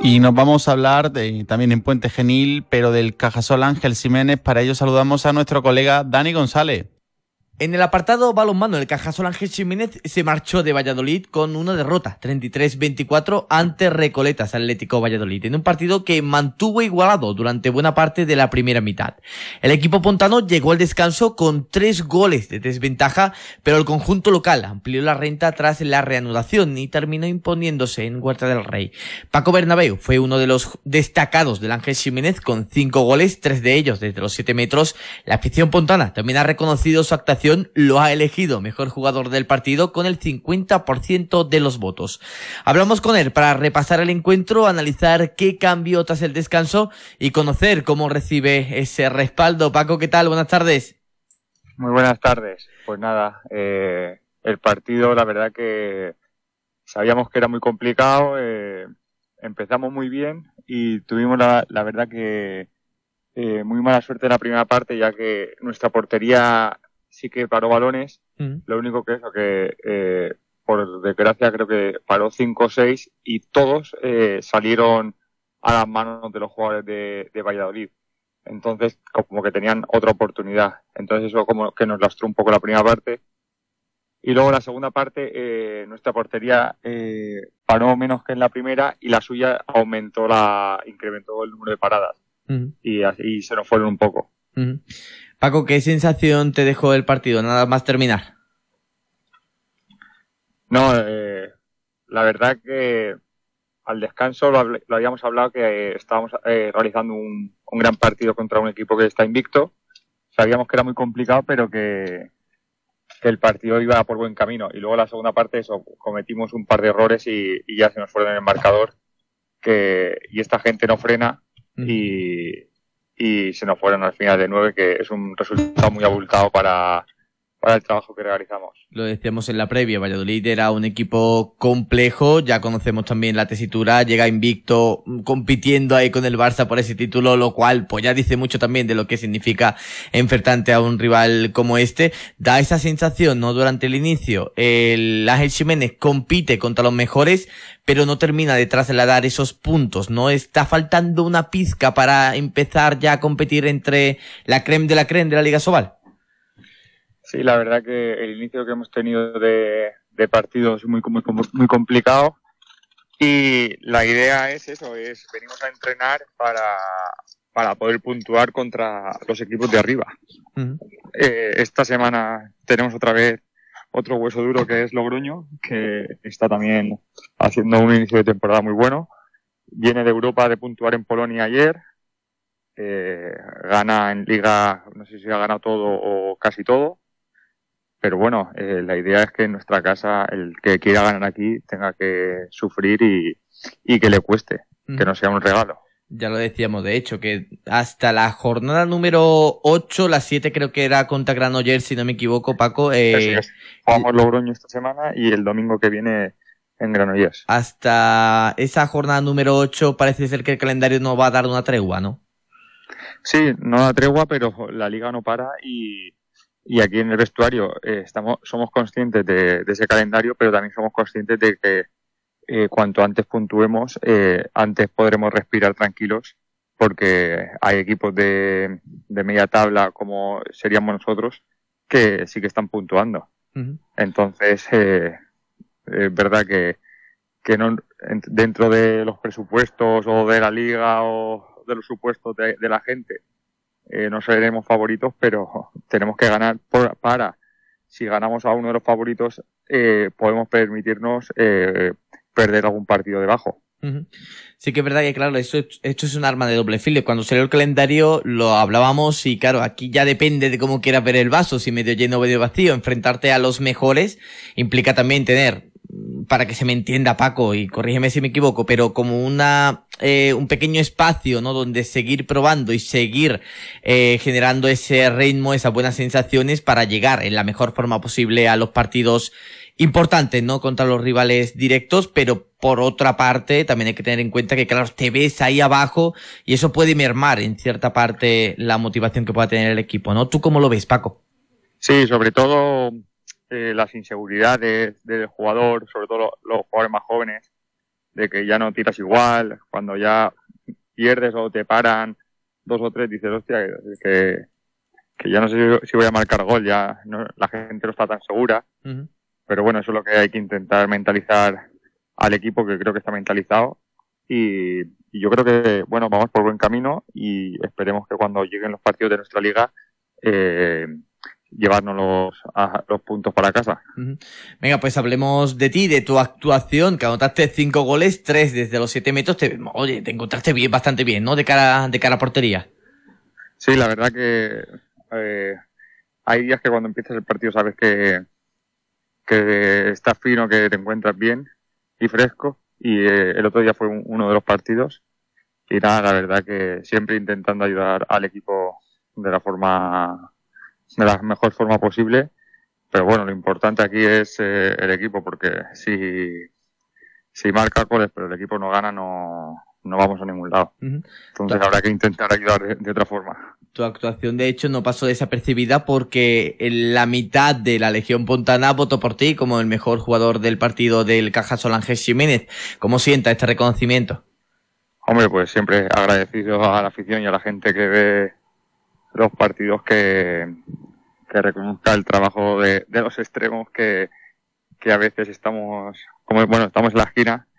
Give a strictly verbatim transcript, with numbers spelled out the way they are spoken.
Y nos vamos a hablar de, también en Puente Genil, pero del Cajasol Ángel Ximénez. Para ello saludamos a nuestro colega Dani González. En el apartado balonmano, el Cajasol Ángel Ximénez se marchó de Valladolid con una derrota, treinta y tres veinticuatro, ante Recoletas Atlético Valladolid, en un partido que mantuvo igualado durante buena parte de la primera mitad. El equipo pontano llegó al descanso con tres goles de desventaja, pero el conjunto local amplió la renta tras la reanudación y terminó imponiéndose en Huerta del Rey. Paco Bernabéu fue uno de los destacados del Ángel Ximénez con cinco goles, tres de ellos desde los siete metros. La afición pontana también ha reconocido su actuación, lo ha elegido mejor jugador del partido con el cincuenta por ciento de los votos. Hablamos con él para repasar el encuentro, analizar qué cambió tras el descanso y conocer cómo recibe ese respaldo. Paco, ¿qué tal? Buenas tardes. Muy buenas tardes. Pues nada, eh, el partido, la verdad que sabíamos que era muy complicado, eh, empezamos muy bien y tuvimos la, la verdad que eh, muy mala suerte en la primera parte, ya que nuestra portería sí que paró balones, mm. Lo único que es que eh, por desgracia creo que paró cinco o seis y todos eh, salieron a las manos de los jugadores de, de Valladolid. Entonces como que tenían otra oportunidad. Entonces eso como que nos lastró un poco la primera parte. Y luego la segunda parte eh, nuestra portería eh, paró menos que en la primera y la suya aumentó la incrementó el número de paradas. Mm. Y así se nos fueron un poco. Mm. Paco, ¿qué sensación te dejó el partido nada más terminar? No, eh, la verdad que al descanso lo, lo habíamos hablado que eh, estábamos eh, realizando un, un gran partido contra un equipo que está invicto. Sabíamos que era muy complicado, pero que, que el partido iba por buen camino. Y luego la segunda parte, eso, cometimos un par de errores y, y ya se nos fueron en el marcador. Que, y esta gente no frena mm. y... y se nos fueron al final de nueve, que es un resultado muy abultado para, para el trabajo que realizamos. Lo decíamos en la previa, Valladolid era un equipo complejo, ya conocemos también la tesitura, llega invicto compitiendo ahí con el Barça por ese título, lo cual pues ya dice mucho también de lo que significa enfrentarte a un rival como este. Da esa sensación, ¿no? Durante el inicio, el Ángel Ximénez compite contra los mejores, pero no termina de trasladar esos puntos, ¿no? Está faltando una pizca para empezar ya a competir entre la creme de la creme de la Liga Sobal. Sí, la verdad que el inicio que hemos tenido de, de partido es muy, muy, muy complicado y la idea es eso, es venimos a entrenar para, para poder puntuar contra los equipos de arriba. Uh-huh. Eh, esta semana tenemos otra vez otro hueso duro que es Logroño, que está también haciendo un inicio de temporada muy bueno. Viene de Europa de puntuar en Polonia ayer, eh, gana en Liga, no sé si ha ganado todo o casi todo. Pero bueno, eh, la idea es que en nuestra casa el que quiera ganar aquí tenga que sufrir y, y que le cueste, mm. que no sea un regalo. Ya lo decíamos, de hecho, que hasta la jornada número ocho, la siete creo que era contra Granollers, si no me equivoco, Paco. Eh, sí, jugamos Logroño esta semana y el domingo que viene en Granollers. Hasta esa jornada número ocho parece ser que el calendario no va a dar una tregua, ¿no? Sí, no da tregua, pero la liga no para y... Y aquí en el vestuario eh, estamos, somos conscientes de, de ese calendario, pero también somos conscientes de que eh, cuanto antes puntuemos, eh, antes podremos respirar tranquilos, porque hay equipos de, de media tabla, como seríamos nosotros, que sí que están puntuando. Uh-huh. Entonces, eh, es verdad que, que no, dentro de los presupuestos o de la liga o de los supuestos de, de la gente, Eh, no seremos favoritos, pero tenemos que ganar por, para, si ganamos a uno de los favoritos, eh, podemos permitirnos eh, perder algún partido debajo. Uh-huh. Sí que es verdad que, claro, esto, esto es un arma de doble filo. Cuando salió el calendario lo hablábamos y, claro, aquí ya depende de cómo quieras ver el vaso, si medio lleno o medio vacío. Enfrentarte a los mejores implica también tener, para que se me entienda, Paco, y corrígeme si me equivoco, pero como una eh, un pequeño espacio, ¿no? Donde seguir probando y seguir eh, generando ese ritmo, esas buenas sensaciones para llegar en la mejor forma posible a los partidos importantes, ¿no? Contra los rivales directos, pero por otra parte también hay que tener en cuenta que, claro, te ves ahí abajo y eso puede mermar en cierta parte la motivación que pueda tener el equipo, ¿no? ¿Tú cómo lo ves, Paco? Sí, sobre todo eh, las inseguridades del jugador, sobre todo los, los jugadores más jóvenes, de que ya no tiras igual, cuando ya pierdes o te paran dos o tres, dices, hostia, que, que ya no sé si, si voy a marcar gol, ya no, la gente no está tan segura. Uh-huh. Pero bueno, eso es lo que hay que intentar mentalizar al equipo, que creo que está mentalizado. Y, y yo creo que, bueno, vamos por buen camino y esperemos que cuando lleguen los partidos de nuestra liga, eh, llevarnos los, a, los puntos para casa. Uh-huh. Venga, pues hablemos de ti, de tu actuación, que anotaste cinco goles, tres desde los siete metros. Te, oye, te encontraste bien, bastante bien, ¿no? De cara, de cara a portería. Sí, la verdad que eh, hay días que cuando empiezas el partido sabes que, que estás fino, que te encuentras bien y fresco. Y eh, el otro día fue un, uno de los partidos. Y nada, la verdad que siempre intentando ayudar al equipo de la forma, de la mejor forma posible. Pero bueno, lo importante aquí es eh, el equipo, porque si, si marca goles pero el equipo no gana, no, no vamos a ningún lado. Uh-huh. Entonces habrá que intentar ayudar de, de otra forma. Tu actuación, de hecho, no pasó desapercibida porque en la mitad de la Legión Pontana votó por ti como el mejor jugador del partido del Cajasol Ángel Jiménez. ¿Cómo sienta este reconocimiento? Hombre, pues siempre agradecido a la afición y a la gente que ve los partidos, que, que reconozca el trabajo de, de los extremos, que, que a veces estamos, como bueno, estamos en la esquina